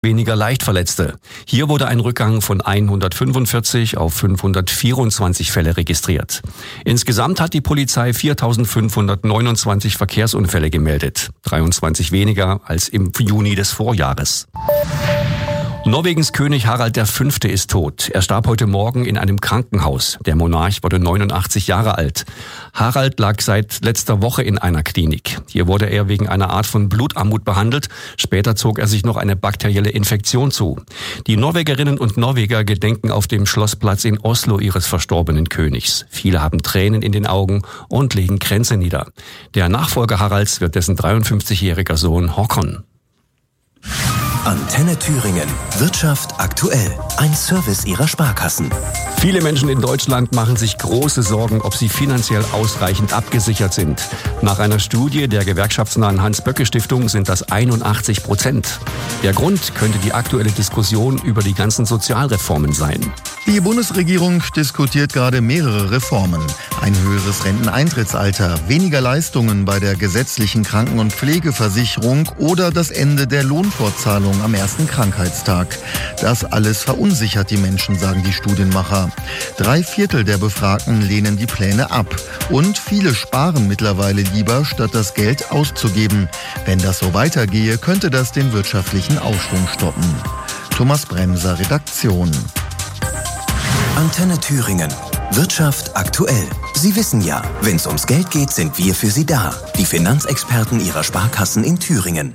weniger Leichtverletzte. Hier wurde ein Rückgang von 145 auf 524 Fälle registriert. Insgesamt hat die Polizei 4.529 Verkehrsunfälle gemeldet, 23 weniger als im Juni des Vorjahres. Norwegens König Harald V. ist tot. Er starb heute Morgen in einem Krankenhaus. Der Monarch wurde 89 Jahre alt. Harald lag seit letzter Woche in einer Klinik. Hier wurde er wegen einer Art von Blutarmut behandelt. Später zog er sich noch eine bakterielle Infektion zu. Die Norwegerinnen und Norweger gedenken auf dem Schlossplatz in Oslo ihres verstorbenen Königs. Viele haben Tränen in den Augen und legen Kränze nieder. Der Nachfolger Haralds wird dessen 53-jähriger Sohn Håkon. Antenne Thüringen. Wirtschaft aktuell. Ein Service Ihrer Sparkassen. Viele Menschen in Deutschland machen sich große Sorgen, ob sie finanziell ausreichend abgesichert sind. Nach einer Studie der gewerkschaftsnahen Hans-Böcke-Stiftung sind das 81%. Der Grund könnte die aktuelle Diskussion über die ganzen Sozialreformen sein. Die Bundesregierung diskutiert gerade mehrere Reformen. Ein höheres Renteneintrittsalter, weniger Leistungen bei der gesetzlichen Kranken- und Pflegeversicherung oder das Ende der Lohnfortzahlung am ersten Krankheitstag. Das alles verunsichert die Menschen, sagen die Studienmacher. 3/4 der Befragten lehnen die Pläne ab. Und viele sparen mittlerweile lieber, statt das Geld auszugeben. Wenn das so weitergehe, könnte das den wirtschaftlichen Aufschwung stoppen. Thomas Bremser, Redaktion. Antenne Thüringen. Wirtschaft aktuell. Sie wissen ja, wenn es ums Geld geht, sind wir für Sie da. Die Finanzexperten Ihrer Sparkassen in Thüringen.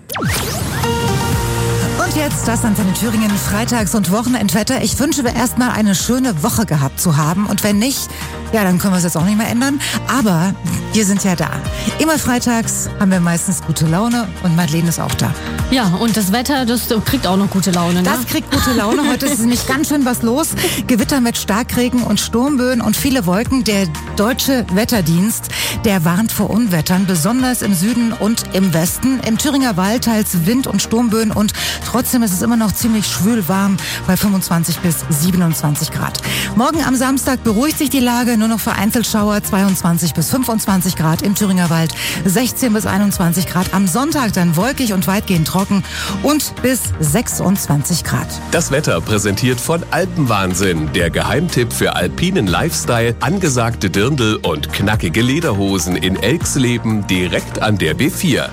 Und jetzt das Antenne Thüringen Freitags- und Wochenendwetter. Ich wünsche mir erstmal eine schöne Woche gehabt zu haben. Und wenn nicht, ja, dann können wir es jetzt auch nicht mehr ändern. Aber wir sind ja da. Immer freitags haben wir meistens gute Laune und Madeleine ist auch da. Ja, und das Wetter, das kriegt auch noch gute Laune, ne? Das kriegt gute Laune. Heute ist nämlich ganz schön was los. Gewitter mit Starkregen und Sturmböen und viele Wolken. Der Deutsche Wetterdienst, der warnt vor Unwettern, besonders im Süden und im Westen. Im Thüringer Wald teils Wind- und Sturmböen und trotzdem ist es immer noch ziemlich schwül warm bei 25 bis 27 Grad. Morgen am Samstag beruhigt sich die Lage, nur noch vereinzelt Schauer, 22 bis 25 Grad im Thüringer Wald, 16 bis 21 Grad. Am Sonntag dann wolkig und weitgehend trocken und bis 26 Grad. Das Wetter präsentiert von Alpenwahnsinn, der Geheimtipp für alpinen Lifestyle, angesagte Dirndl und knackige Lederhosen in Elxleben direkt an der B4.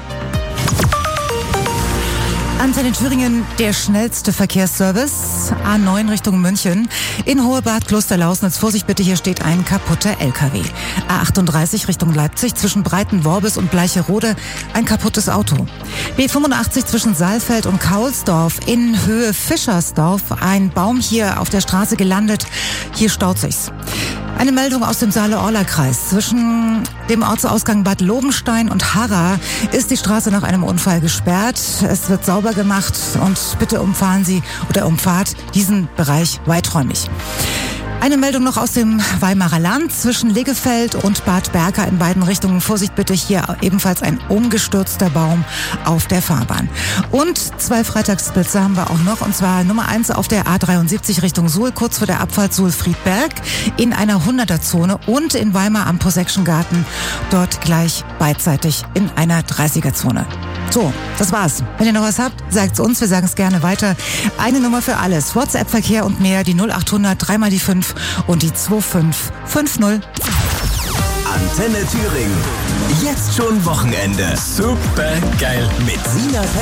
Antenne Thüringen, der schnellste Verkehrsservice. A9 Richtung München. In Hohebad, Klosterlausnitz. Vorsicht bitte, hier steht ein kaputter LKW. A38 Richtung Leipzig. Zwischen Breitenworbis und Bleicherode ein kaputtes Auto. B85 zwischen Saalfeld und Kaulsdorf. In Höhe Fischersdorf. Ein Baum hier auf der Straße gelandet. Hier staut sich's. Eine Meldung aus dem Saale-Orla-Kreis. Zwischen dem Ortsausgang Bad Lobenstein und Harra ist die Straße nach einem Unfall gesperrt. Es wird sauber gemacht und bitte umfahrt diesen Bereich weiträumig. Eine Meldung noch aus dem Weimarer Land. Zwischen Legefeld und Bad Berka in beiden Richtungen. Vorsicht bitte, hier ebenfalls ein umgestürzter Baum auf der Fahrbahn. Und 2 Freitagsblitze haben wir auch noch. Und zwar Nummer 1 auf der A73 Richtung Suhl, kurz vor der Abfahrt Suhl-Friedberg in einer 100er-Zone und in Weimar am Possession-Garten, dort gleich beidseitig in einer 30er-Zone. So, das war's. Wenn ihr noch was habt, sagt's uns, wir sagen es gerne weiter. Eine Nummer für alles. WhatsApp-Verkehr und mehr, die 0800 3 mal die 5 und die 2550. Antenne Thüringen. Jetzt schon Wochenende. Super geil. Mit Sina